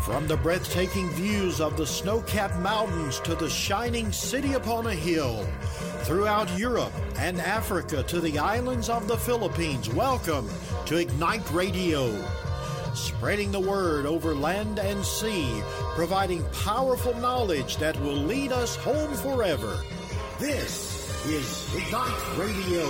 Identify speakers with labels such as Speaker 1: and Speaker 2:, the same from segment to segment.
Speaker 1: From the breathtaking views of the snow-capped mountains to the shining city upon a hill, throughout Europe and Africa to the islands of the Philippines, welcome to Ignite Radio. Spreading the word over land and sea, providing powerful knowledge that will lead us home forever. This is Ignite Radio.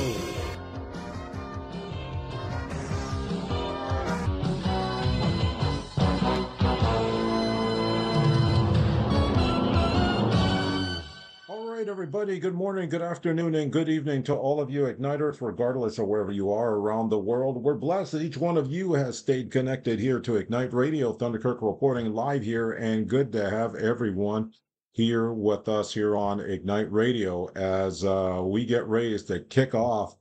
Speaker 2: Everybody, good morning, good afternoon, and good evening to all of you Igniters, regardless of wherever you are around the world. We're blessed that each one of you has stayed connected here to Ignite Radio. Thunderkirk reporting live here, and good to have everyone here with us here on Ignite Radio as we get ready to kick off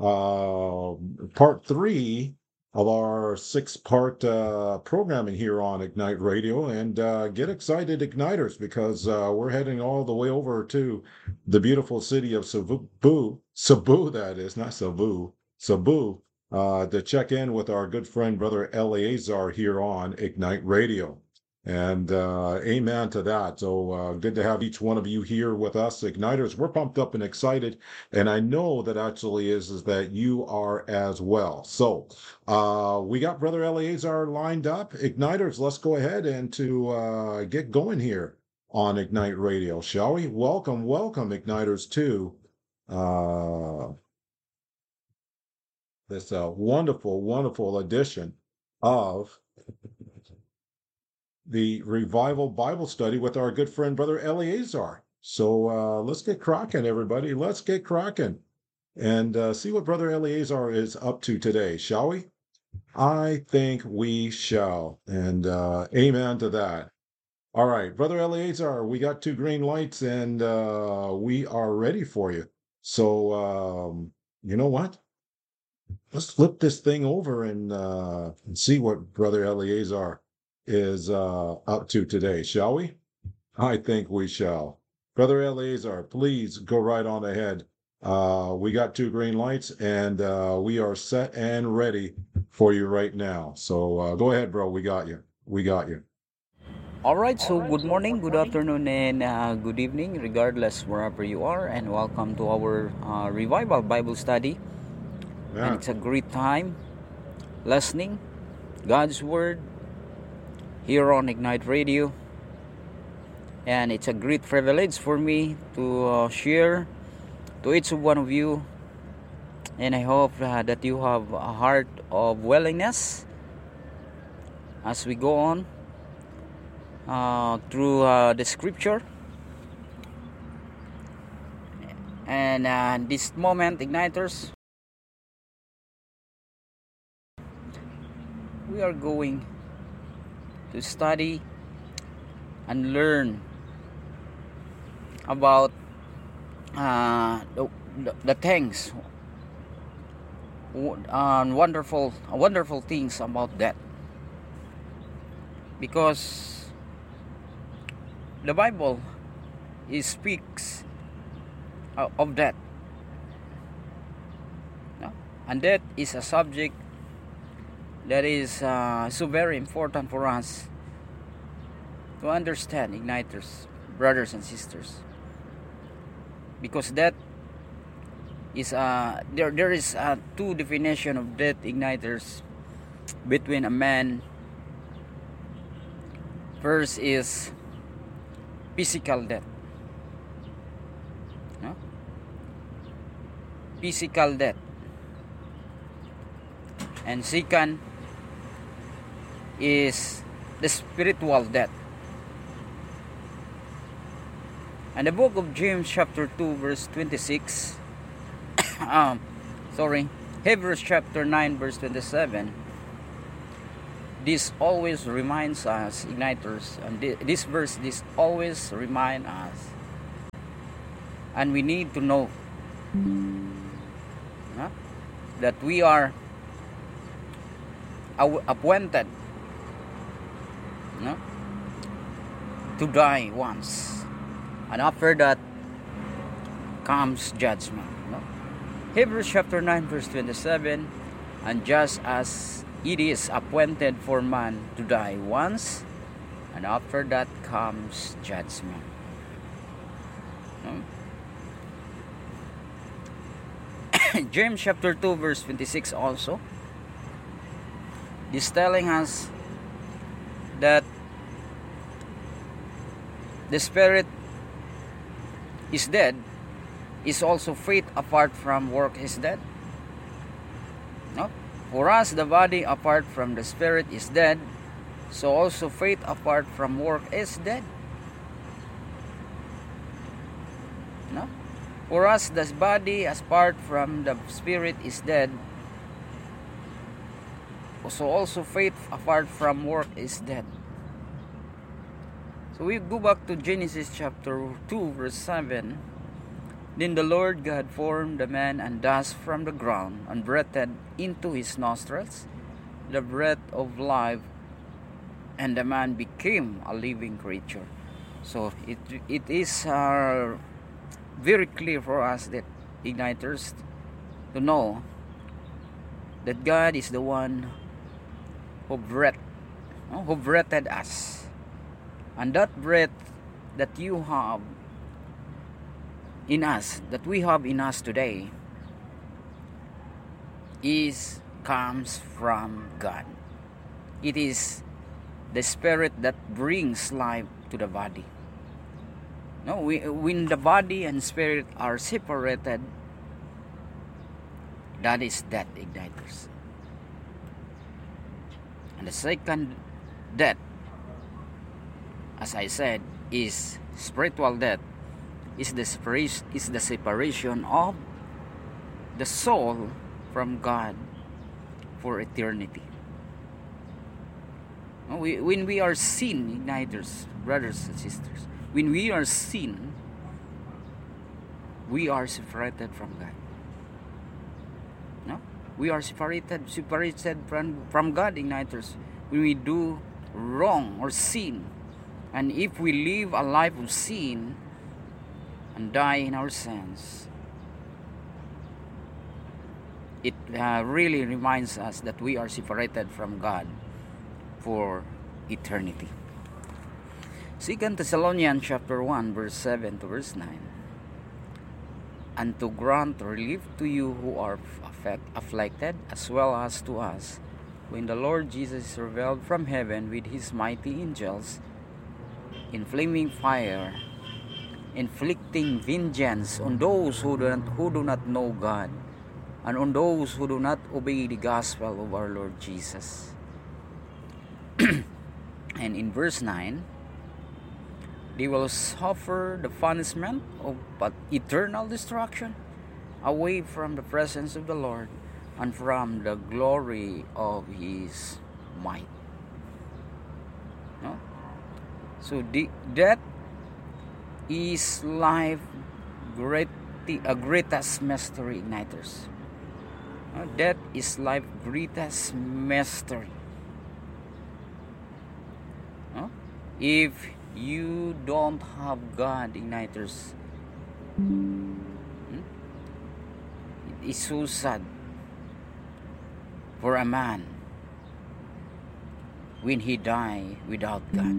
Speaker 2: part 3 of our 6-part programming here on Ignite Radio. And get excited, Igniters, because we're heading all the way over to the beautiful city of Cebu, that is, not Cebu, to check in with our good friend, Brother Eleazar, here on Ignite Radio. And amen to that. So good to have each one of you here with us, Igniters. We're pumped up and excited, and I know that actually is that you are as well. So we got Brother Eleazar lined up. Igniters, let's go ahead and to get going here on Ignite Radio, shall we? Welcome, Igniters, to this wonderful edition of the Revival Bible Study with our good friend, Brother Eleazar. So let's get cracking, everybody. Let's get cracking and see what Brother Eleazar is up to today, shall we? I think we shall. And amen to that. All right, Brother Eleazar, we got 2 green lights, and we are ready for you. So you know what? Let's flip this thing over and see what Brother Eleazar is up to today, shall we? I think we shall. Brother Eleazar, please go right on ahead. We got 2 green lights, and we are set and ready for you right now. So go ahead, bro. We got you.
Speaker 3: All right, so good morning, good afternoon, and good evening, regardless wherever you are, and welcome to our Revival Bible Study. Yeah. And it's a great time listening God's Word here on Ignite Radio, and it's a great privilege for me to share to each one of you, and I hope that you have a heart of willingness as we go on through the scripture. And this moment, Igniters, we are going to study and learn about the things, wonderful things about that, because the Bible speaks of that, no? And that is a subject that is so very important for us to understand, Igniters, brothers and sisters, because that is there is 2 definition of death, Igniters, between a man. First is physical death, no? Physical death, and second is the spiritual death. And the book of James chapter 2 verse 26 Hebrews chapter 9 verse 27, this always reminds us, Igniters, and this verse always reminds us, and we need to know that we are appointed to die once, and after that comes judgment. Hebrews chapter 9 verse 27, and just as it is appointed for man to die once, And after that comes judgment. No? James chapter 2 verse 26 also is telling us that the spirit is dead, is also faith apart from work is dead. No? For us, the body apart from the spirit is dead, so also faith apart from work is dead. No? For us, the body apart from the spirit is dead, so also faith apart from work is dead. So we go back to Genesis chapter 2 verse 7. Then the Lord God formed the man and dust from the ground, and breathed into his nostrils the breath of life, and the man became a living creature. So it is very clear for us, that igniters, to know that God is the one who breathed us. And that breath that you have in us, that we have in us today, comes from God. It is the spirit that brings life to the body. No, when the body and spirit are separated, that is death, igniters. And the second death, as I said, is spiritual death. Is the separation of the soul from God for eternity. When we are sin, igniters, brothers and sisters, when we are sin, we are separated from God. No? We are separated from God, igniters, when we do wrong or sin. And if we live a life of sin and die in our sins, it really reminds us that we are separated from God for eternity. 2 Thessalonians chapter 1 verse 7 to verse 9. And to grant relief to you who are afflicted, as well as to us, when the Lord Jesus is revealed from heaven with his mighty angels in flaming fire, inflicting vengeance on those who do not know God, and on those who do not obey the gospel of our Lord Jesus. And in verse 9, they will suffer the punishment of eternal destruction away from the presence of the Lord and from the glory of his might. No? So that is life greatest mystery, igniters. That is life greatest mystery. If you don't have God, igniters, it is so sad for a man when he die without God.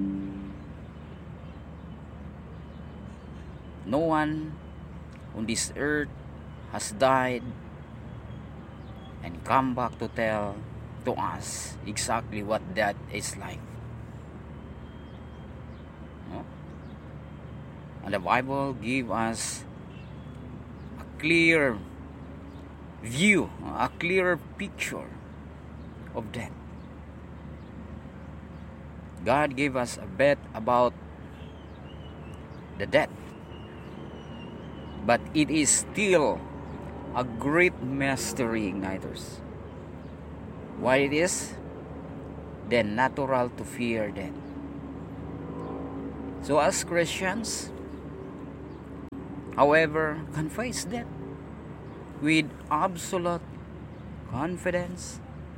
Speaker 3: No one on this earth has died and come back to tell to us exactly what that is like. And the Bible gives us a clear view, a clearer picture of death. God gave us a bet about the death, but it is still a great mystery, igniters. Why it is? Then natural to fear death. So as Christians, however, can face death with absolute confidence.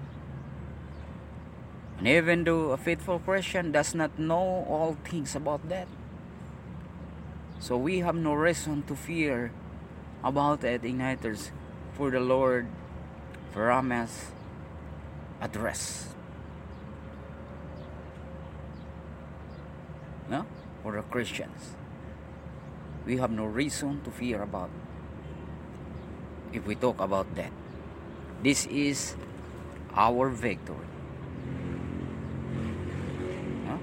Speaker 3: And even though a faithful Christian does not know all things about death, so we have no reason to fear about it, igniters, for the Lord promised at rest. No? For the Christians. We have no reason to fear about if we talk about that. This is our victory. No?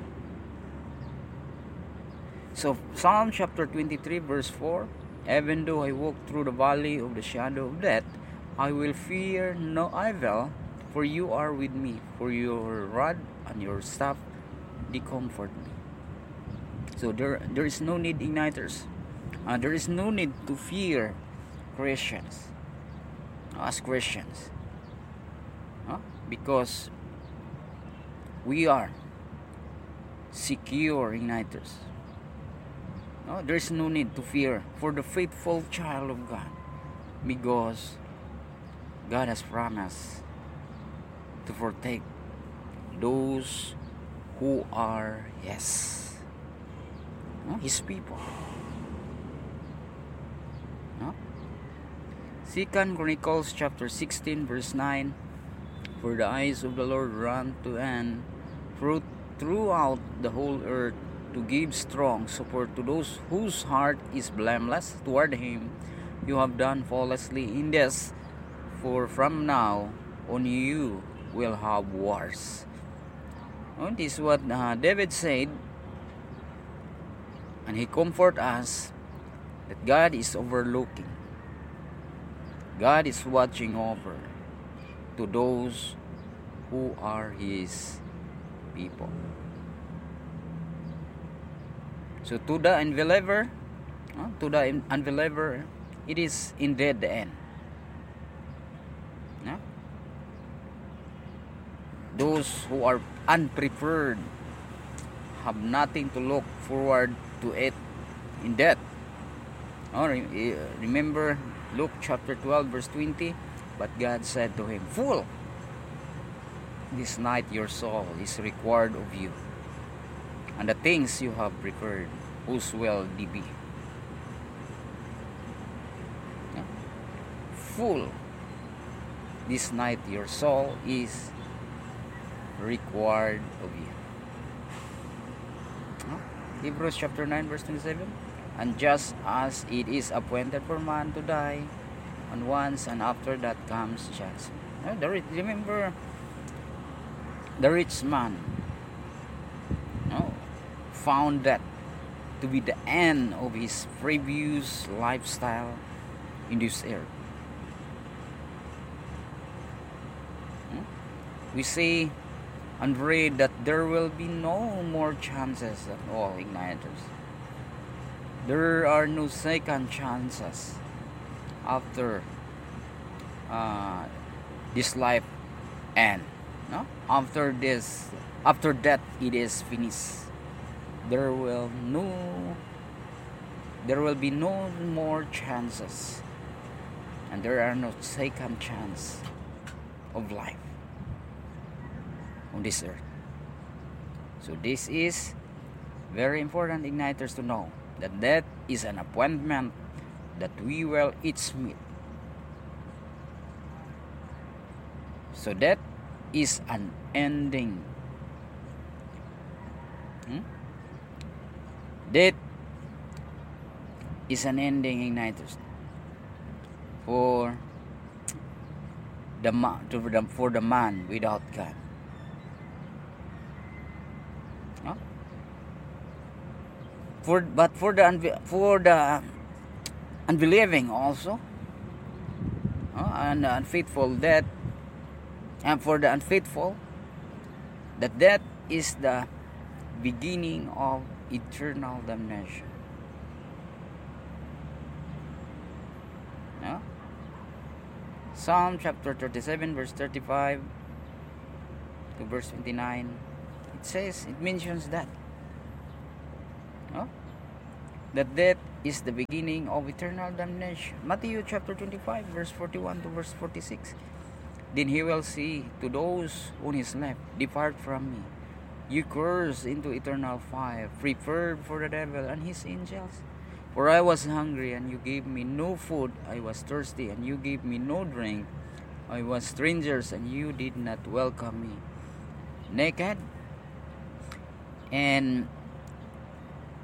Speaker 3: So Psalm chapter 23 verse 4, even though I walk through the valley of the shadow of death, I will fear no evil, for you are with me, for your rod and your staff, they comfort me. So there is no need, igniters. There is no need to fear Christians. As Christians. Because we are secure, igniters. There is no need to fear for the faithful child of God, because God has promised to protect those who are His people. Second Chronicles chapter 16 verse 9, for the eyes of the Lord run to and throughout the whole earth, to give strong support to those whose heart is blameless toward Him. You have done flawlessly in this, for from now on you will have wars. This is what David said, and he comfort us that God is overlooking. God is watching over to those who are His people. So to the unbeliever, it is indeed the end. Those who are unprepared have nothing to look forward to it in death. Remember Luke chapter 12 verse 20, but God said to him, fool, this night your soul is required of you, and the things you have prepared, whose will they be? Fool, this night your soul is required of you. Hebrews chapter 9 verse 27, and just as it is appointed for man to die and once, and after that comes judgment. Remember the rich man found that to be the end of his previous lifestyle in this earth. We say and read that there will be no more chances at all, igniters. There are no second chances after this life end. After death, it is finished. There will be no more chances, and there are no second chance of life on this earth. So this is very important, igniters, to know that death is an appointment that we will each meet. So death is an ending. Death is an ending, igniters, for the man without God. For the unbelieving also, and unfaithful, death, and for the unfaithful, that death is the beginning of eternal damnation. Psalm chapter 37 verse 35 to verse 29, it mentions that that death is the beginning of eternal damnation. Matthew chapter 25 verse 41 to verse 46, then he will say to those on his left, depart from me, you cursed, into eternal fire, prepared for the devil and his angels. For I was hungry, and you gave me no food. I was thirsty, and you gave me no drink. I was strangers, and you did not welcome me. Naked, and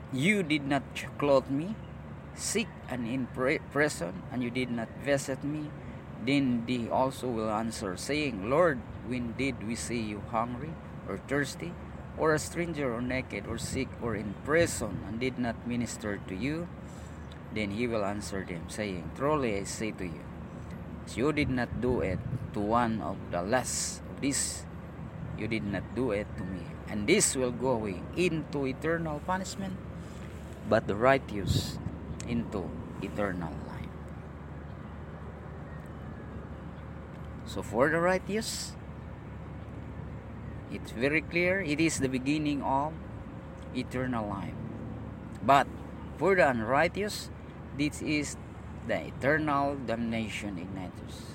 Speaker 3: You did not clothe me, sick and in prison, and you did not visit me. Then they also will answer, saying, Lord, when did we see you hungry, or thirsty, or a stranger, or naked, or sick, or in prison, and did not minister to you? Then he will answer them, saying, Truly I say to you, as you did not do it to one of the less of these, you did not do it to me. And this will go away into eternal punishment, but the righteous into eternal life. So for the righteous, it's very clear, it is the beginning of eternal life. But for the unrighteous, this is the eternal damnation, Ignatius.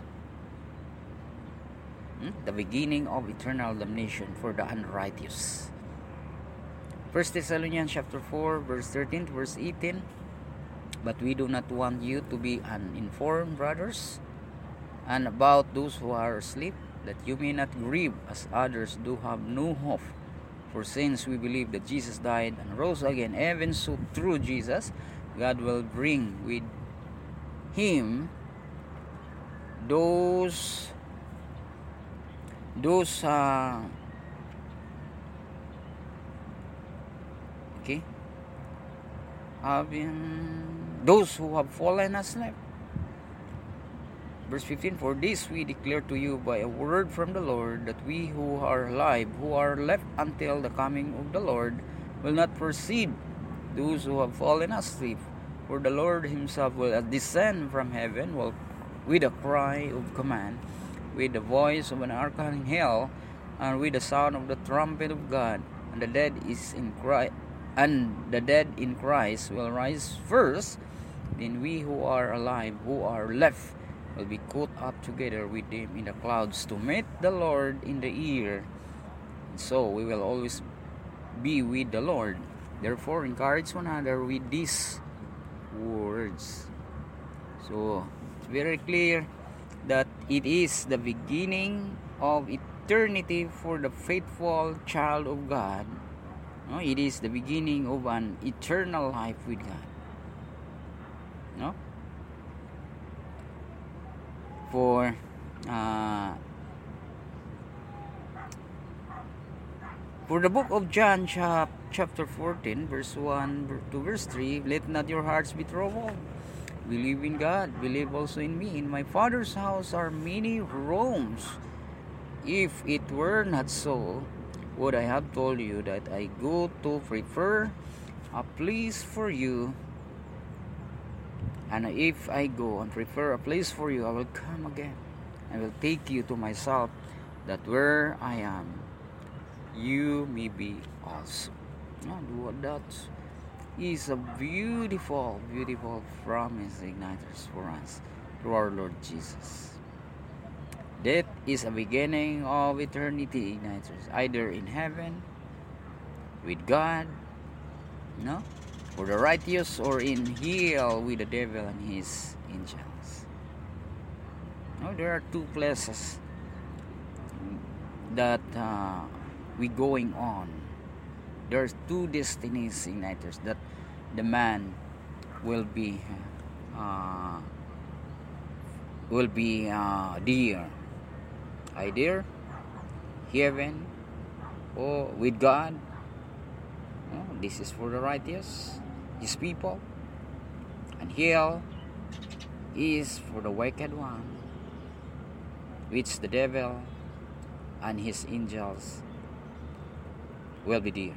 Speaker 3: The beginning of eternal damnation for the unrighteous. 1 Thessalonians chapter 4, verse 13 to verse 18. But we do not want you to be uninformed, brothers, and about those who are asleep, that you may not grieve as others do have no hope. For since we believe that Jesus died and rose again, even so through Jesus, God will bring with Him those who have fallen asleep. Verse 15, For this we declare to you by a word from the Lord, that we who are alive, who are left until the coming of the Lord, will not precede those who have fallen asleep. For the Lord Himself will descend from heaven with a cry of command, with the voice of an archangel, and with the sound of the trumpet of God, and the dead in Christ will rise first. Then we who are alive, who are left, will be caught up together with them in the clouds to meet the Lord in the air. And so we will always be with the Lord. Therefore, encourage one another with these words. So it's very clear that it is the beginning of eternity for the faithful child of God. No, it is the beginning of an eternal life with God. No? For the book of John chapter 14 verse 1 to verse 3, let not your hearts be troubled. Believe in God, believe also in me. In my Father's house are many rooms. If it were not so, would I have told you that I go to prepare a place for you? And if I go and prepare a place for you, I will come again. I will take you to myself, that where I am, you may be also. That is a beautiful, beautiful promise, Ignatius, for us, through our Lord Jesus. That is a beginning of eternity, Ignatius, either in heaven, with God, for the righteous, or in hell with the devil and his angels. There are two places that we going on. There's two destinies, Ignatius, that the man will be dear, either heaven or with God. This is for the righteous, His people, and hell is for the wicked one, which the devil and his angels will be there.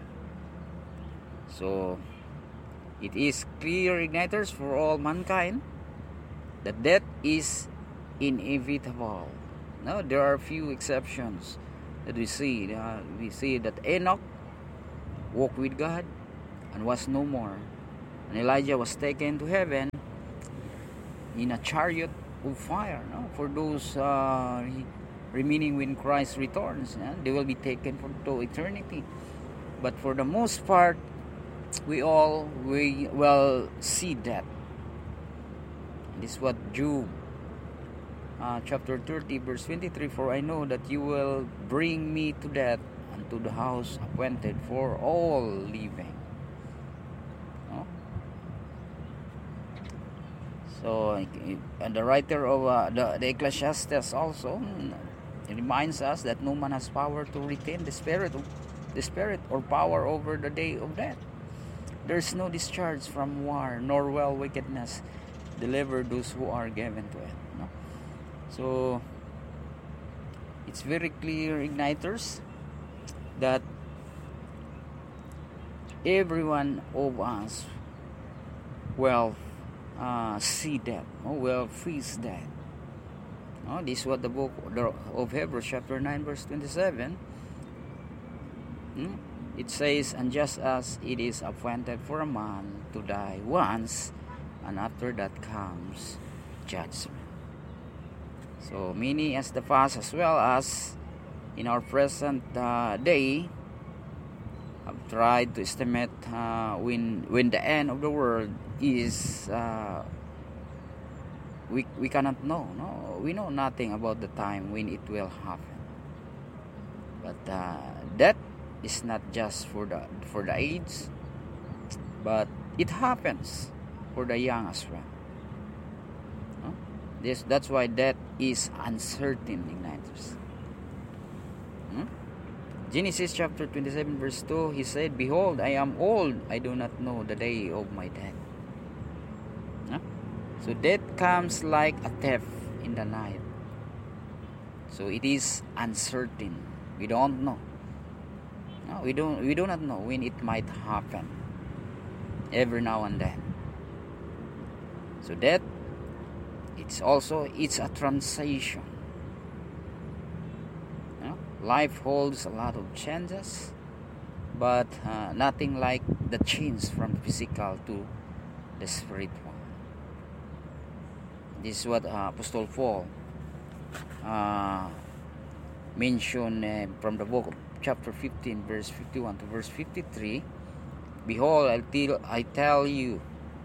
Speaker 3: So it is clear, Igniters, for all mankind that death is inevitable. Now there are few exceptions that we see. We see that Enoch walked with God and was no more, and Elijah was taken to heaven in a chariot of fire. For those remaining when Christ returns, they will be taken to eternity. But for the most part, we will see death. This is what Job chapter 30 verse 23, for I know that you will bring me to death, and to the house appointed for all living. So, and the writer of the Ecclesiastes also reminds us that no man has power to retain the spirit or power over the day of death. There is no discharge from war, nor will wickedness deliver those who are given to it. No? So it's very clear, igniters, that every one of us will see death, will face death. This is what the book of Hebrews chapter 9 verse 27, it says, and just as it is appointed for a man to die once, and after that comes judgment. So many as the past as well as in our present day have tried to estimate when the end of the world is. We cannot know. No, we know nothing about the time when it will happen. But that is not just for the aged, but it happens for the young as well. That's why death is uncertain, igniters. Genesis chapter 27 verse 2, he said, "Behold, I am old, I do not know the day of my death." So death comes like a thief in the night. So it is uncertain. We don't know. No, we do not know when it might happen. Every now and then. So death, it's a transition. Life holds a lot of changes, but nothing like the change from physical to the spiritual. This is what Apostle Paul mentioned from the book of chapter 15 verse 51 to verse 53. "Behold, I tell you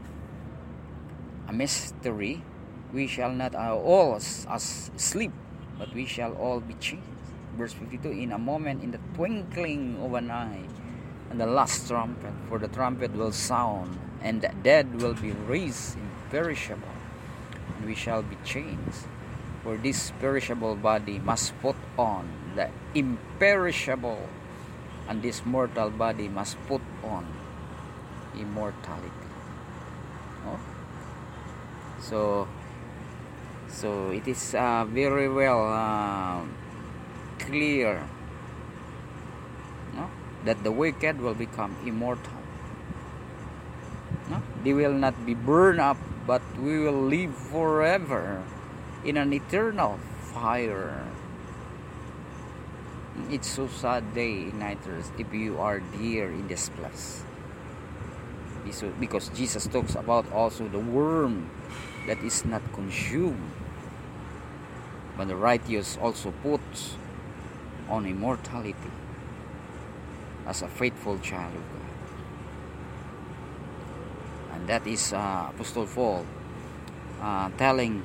Speaker 3: a mystery. We shall not all as sleep, but we shall all be changed." Verse 52, "In a moment, in the twinkling of an eye, and the last trumpet, for the trumpet will sound, and the dead will be raised imperishable, and we shall be changed. For this perishable body must put on the imperishable, and this mortal body must put on immortality." So it is very well clear that the wicked will become immortal. They will not be burned up, but we will live forever in an eternal fire. It's so sad day, igniters, if you are there in this place. Because Jesus talks about also the worm that is not consumed, but the righteous also puts on immortality as a faithful child of God. And that is Apostle Paul telling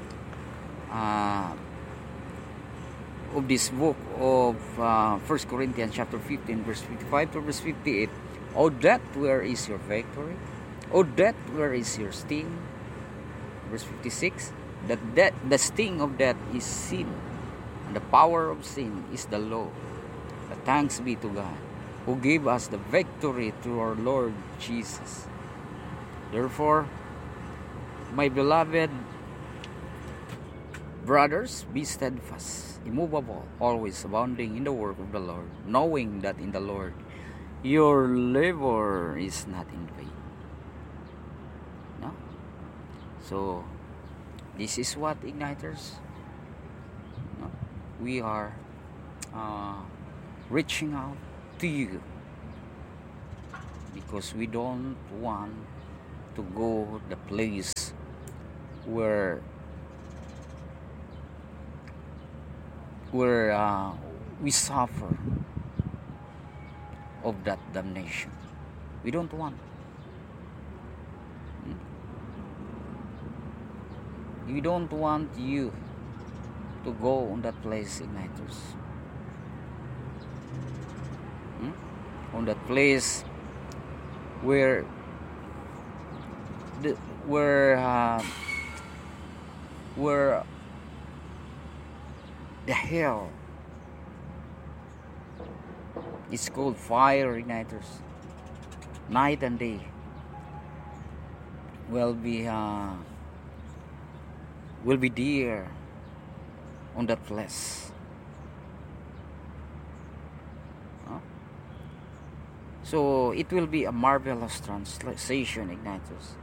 Speaker 3: of this book of 1 Corinthians chapter 15 verse 55 to verse 58. "O death, where is your victory? O death, where is your sting?" Verse 56, the sting of death is sin, and the power of sin is the law. But thanks be to God, who gave us the victory through our Lord Jesus. Therefore, my beloved brothers, be steadfast, immovable, always abounding in the work of the Lord, knowing that in the Lord your labor is not in vain. So this is what, igniters, we are reaching out to you, because we don't want to go the place where we suffer of that damnation. We don't want. We don't want you to go on that place, igniters. On that place where where the hell is called fire igniters, night and day will be there on that place. So it will be a marvelous translation, igniters.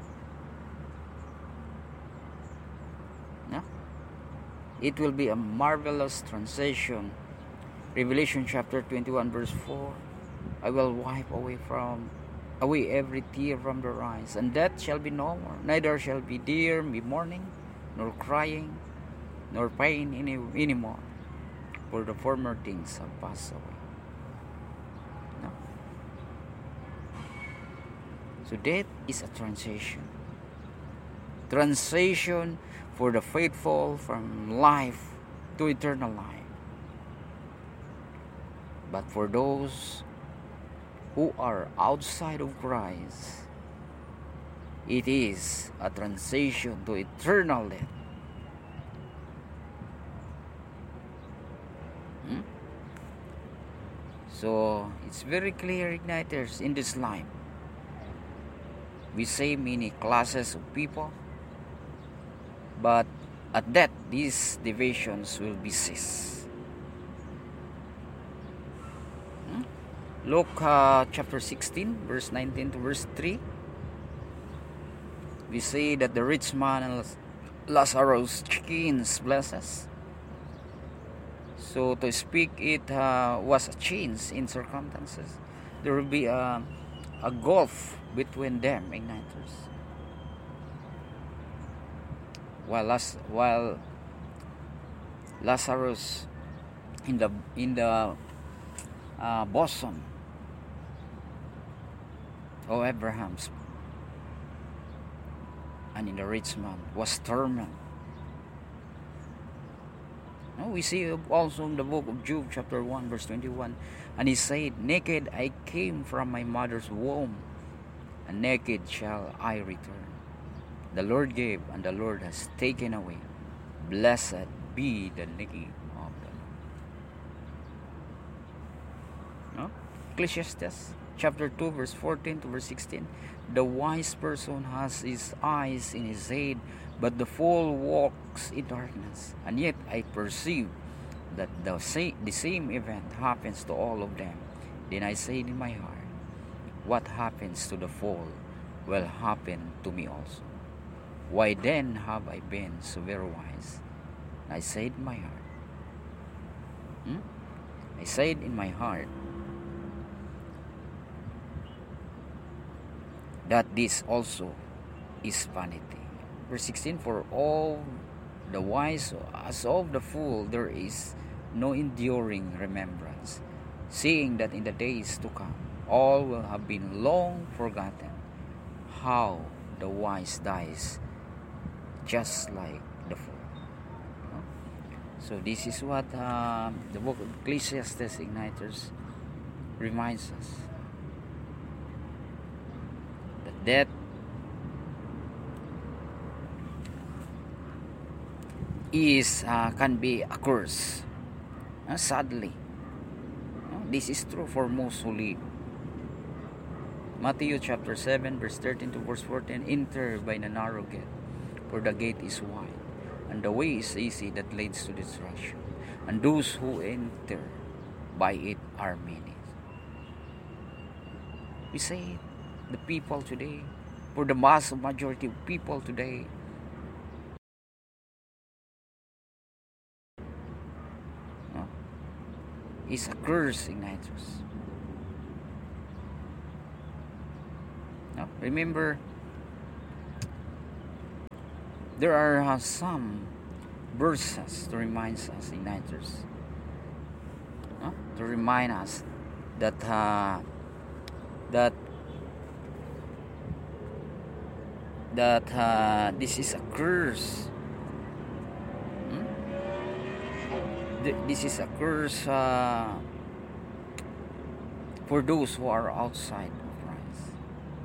Speaker 3: Yeah? It will be a marvelous translation. Revelation chapter 21 verse 4. I will wipe away every tear from their eyes, and death shall be no more. Neither shall be there be mourning, nor crying, nor pain any more, for the former things have passed away. No? So death is a transition for the faithful from life to eternal life. But for those who are outside of Christ, it is a transition to eternal death. So it's very clear, igniters, in this life. We say many classes of people, but at death these divisions will be ceased. Luke chapter 16 verse 19 to verse 3. We say that the rich man and Lazarus chains blesses. So to speak, it was a change in circumstances. There will be a gulf between them, igniters. While Lazarus in the bosom of Abraham's, and in the rich man was torment. Now we see also in the book of Job chapter 1 verse 21, and he said, naked I came from my mother's womb, and naked shall I return. The Lord gave, and the Lord has taken away. Blessed be the name of the Lord. No? Ecclesiastes chapter 2 verse 14 to verse 16. The wise person has his eyes in his head, but the fool walks in darkness. And yet I perceive that the same event happens to all of them. Then I said in my heart, what happens to the fool will happen to me also. Why then have I been so very wise? I said in my heart. I said in my heart that this also is vanity. Verse 16, for all the wise as of the fool there is no enduring remembrance, seeing that in the days to come all will have been long forgotten. How the wise dies just like the fool. So this is what the book of Ecclesiastes, igniters, reminds us. That death is can be a curse. Sadly, this is true for most who live. Matthew chapter 7 verse 13 to verse 14. Enter by the narrow gate, for the gate is wide, and the way is easy that leads to destruction, and those who enter by it are many. We say the people today, for the majority of people today, is a curse, igniters. Now, remember, there are some verses to remind us, igniters, to remind us that this is a curse. This is a curse for those who are outside of Christ.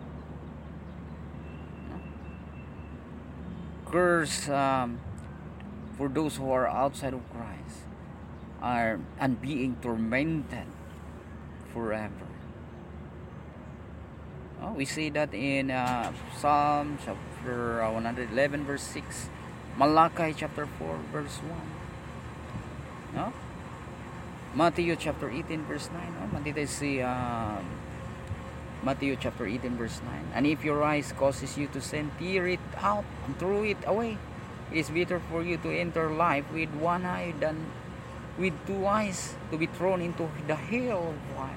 Speaker 3: Curse for those who are outside of Christ are and being tormented forever. We see that in Psalm chapter 111 verse 6, Malachi chapter 4 verse 1, no? Matthew chapter 18 verse 9. Matito see Matthew chapter 18 verse 9. And if your eyes causes you to sin, tear it out and throw it away. It is better for you to enter life with one eye than with two eyes to be thrown into the hell of fire.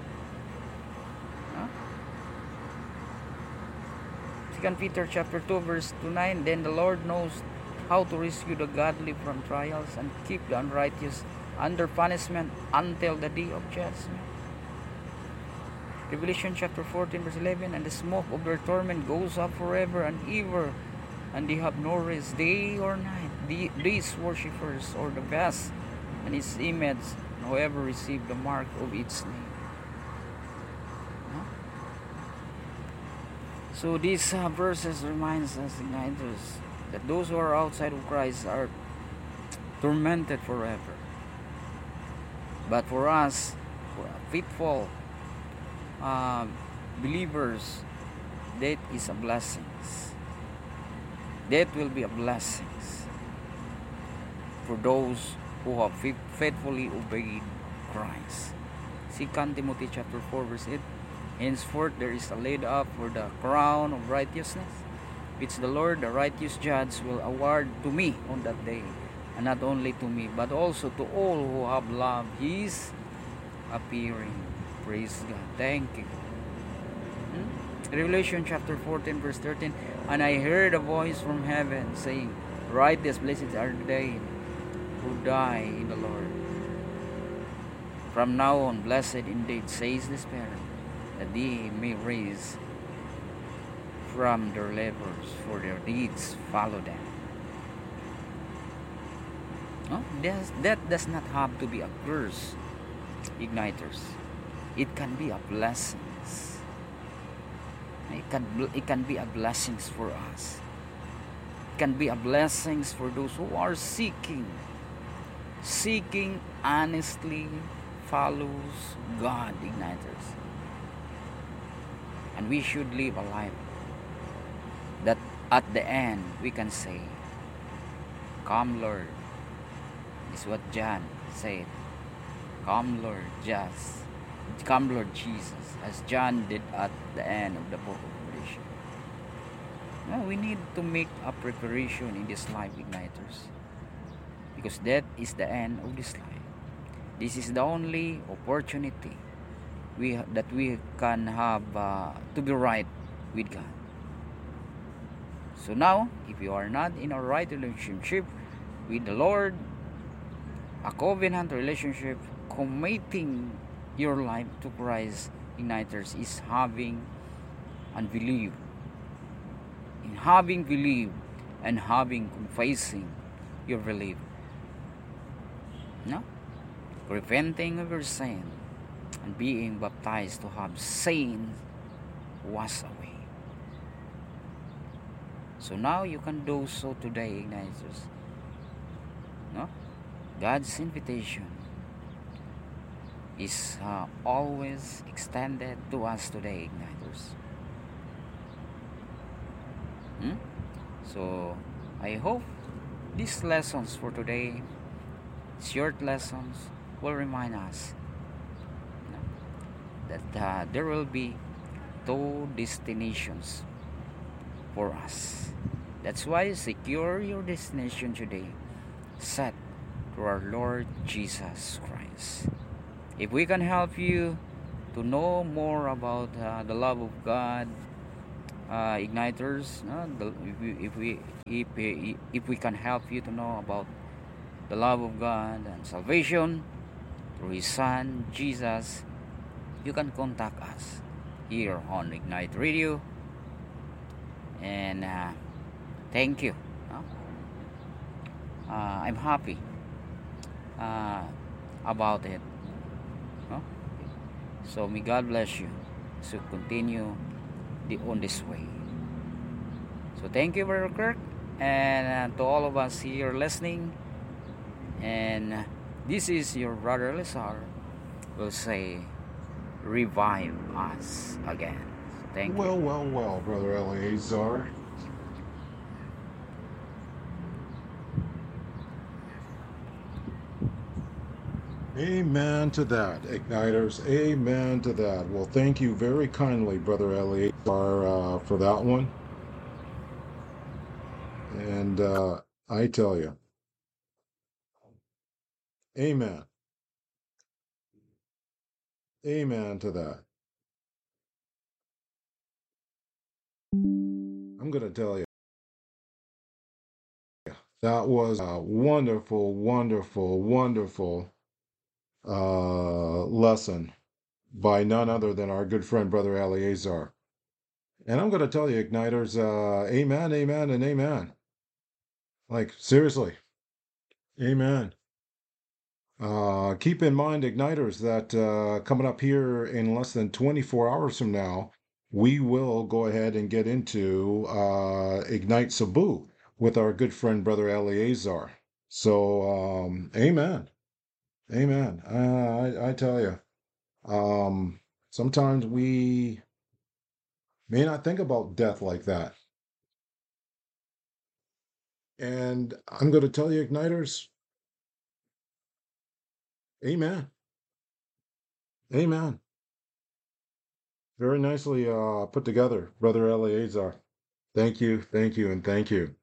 Speaker 3: 2 Peter chapter 2 verse 29. Then the Lord knows how to rescue the godly from trials and keep the unrighteous under punishment until the day of judgment. Revelation chapter 14 verse 11. And the smoke of their torment goes up forever and ever, and they have no rest day or night. These worshippers or the beast and its image, and whoever received the mark of its name. So these verses reminds us, igniters, that those who are outside of Christ are tormented forever. But for us, for faithful believers, death is a blessing. Death will be a blessing for those who have faithfully obeyed Christ. 2 Timothy chapter 4 verse 8. Henceforth there is a laid up for the crown of righteousness, which the Lord, the righteous judge, will award to me on that day, and not only to me, but also to all who have loved His appearing. Praise God. Thank you. Revelation chapter 14 verse 13. And I heard a voice from heaven saying, Write this, blessed are they who die in the Lord. From now on, blessed indeed, says the Spirit, that they may raise from their labors, for their deeds follow them. That does not have to be a curse, igniters. It can be a blessing. It can be a blessings for us. It can be a blessings for those who are seeking honestly follows God, igniters. And we should live a life that at the end we can say, Come Lord. This is what John said. Come Lord Jesus, as John did at the end of the book of Revelation. Now we need to make a preparation in this life, igniters, because that is the end of this life. This is the only opportunity that we can have to be right with God. So now, if you are not in a right relationship with the Lord, a covenant relationship, committing your life to Christ, igniters, is having and believe. In having believe and having confessing your belief. No? Repenting of your sin and being baptized to have sin washed away. So now you can do so today, igniters. No? God's invitation is always extended to us today, igniters. So I hope these lessons for today, short lessons, will remind us that there will be two destinations for us. That's why secure your destination today, set to our Lord Jesus Christ. If we can help you to know more about the love of God, igniters, if we can help you to know about the love of God and salvation through His Son Jesus, you can contact us here on Ignite Radio. And thank you. I'm happy about it. So may God bless you to continue on this way. So thank you, Brother Kirk. And to all of us here listening, and this is your brother Lizar, will say, revive us again. So thank you.
Speaker 2: Well, Brother Eleazar. Amen to that, Igniters. Amen to that. Well, thank you very kindly, Brother Eleazar, for that one. And I tell you, amen. Amen to that. I'm going to tell you, that was a wonderful, wonderful, wonderful lesson by none other than our good friend, Brother Eleazar. And I'm going to tell you, Igniters, amen, amen, and amen. Like, seriously, amen. Keep in mind, Igniters, that coming up here in less than 24 hours from now, we will go ahead and get into Ignite Cebu with our good friend, Brother Eleazar. So, amen. Amen. I tell you, sometimes we may not think about death like that. And I'm going to tell you, Igniters, amen. Amen. Very nicely put together, Brother Eleazar. Thank you, and thank you.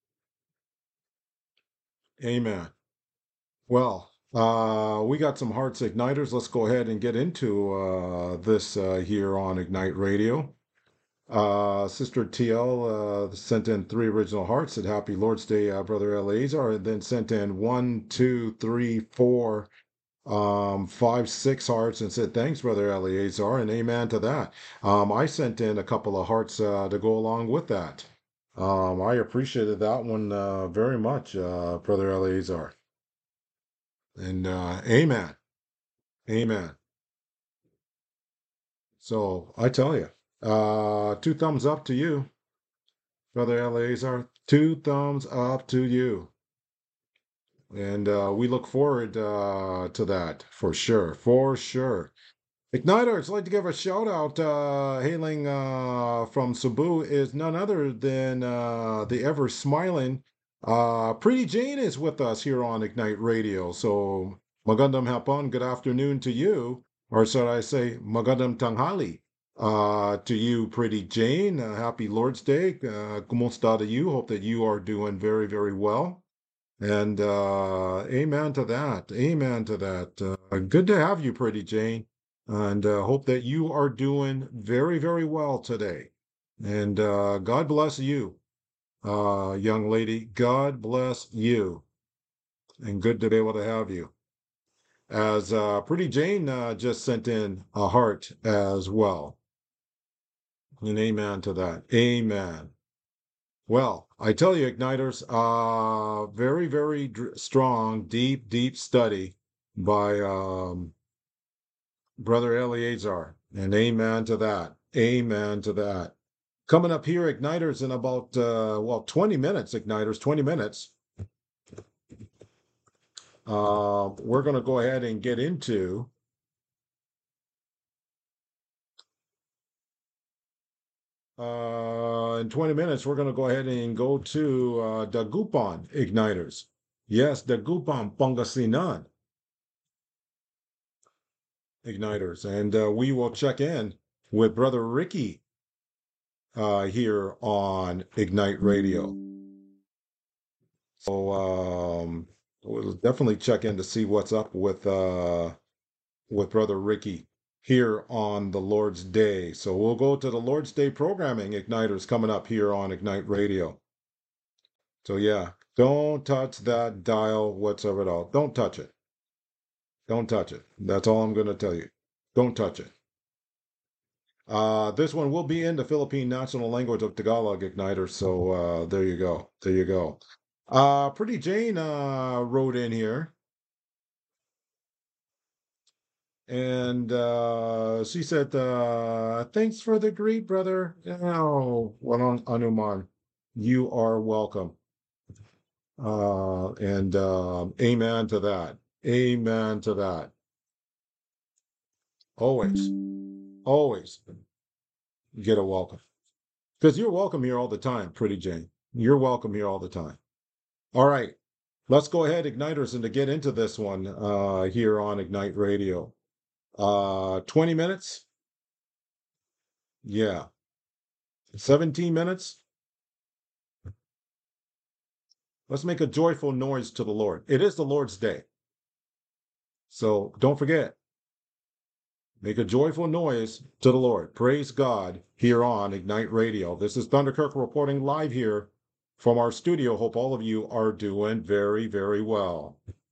Speaker 2: Amen. Well, we got some hearts igniters. Let's go ahead and get into this here on Ignite Radio. Sister TL sent in 3 original hearts, said Happy Lord's Day, Brother Eleazar, and then sent in 1, 2, 3, 4, 5, 6 hearts and said, thanks, Brother Eleazar, and amen to that. I sent in a couple of hearts to go along with that. I appreciated that one very much, Brother Eleazar. And amen. Amen. So I tell you, 2 thumbs up to you, Brother Eleazar. 2 thumbs up to you. And we look forward to that for sure. For sure. Igniters, I'd like to give a shout out, hailing from Cebu, is none other than the ever smiling Pretty Jane is with us here on Ignite Radio. So, magandang hapon, good afternoon to you, or should I say, magandang tanghali to you, Pretty Jane. Happy Lord's Day. Kumusta to you? Hope that you are doing very, very well. And amen to that. Amen to that. Good to have you, Pretty Jane. And hope that you are doing very, very well today. And God bless you, young lady. God bless you. And good to be able to have you. As Pretty Jane just sent in a heart as well. And amen to that. Amen. Well, I tell you, Igniters, very, very strong, deep, deep study by Brother Eleazar. And amen to that. Amen to that. Coming up here, Igniters, in about, 20 minutes, Igniters, 20 minutes. We're going to go ahead and get into in 20 minutes, we're going to go ahead and go to Dagupan, Igniters. Yes, Dagupan, Pangasinan. Igniters, and we will check in with Brother Ricky here on Ignite Radio. So we'll definitely check in to see what's up with Brother Ricky here on the Lord's Day. So we'll go to the Lord's Day programming, Igniters, coming up here on Ignite Radio. So yeah, don't touch that dial whatsoever at all. Don't touch it. Don't touch it. That's all I'm going to tell you. Don't touch it. This one will be in the Philippine national language of Tagalog, Igniter. So there you go. There you go. Pretty Jane wrote in here. And she said, thanks for the greet, brother. Oh, well, Anuman, you are welcome. And amen to that. Amen to that. Always, always get a welcome. Because you're welcome here all the time, Pretty Jane. You're welcome here all the time. All right. Let's go ahead, Igniters, and to get into this one here on Ignite Radio. 20 minutes? Yeah. 17 minutes? Let's make a joyful noise to the Lord. It is the Lord's day. So don't forget, make a joyful noise to the Lord. Praise God here on Ignite Radio. This is Thunderkirk reporting live here from our studio. Hope all of you are doing very, very well.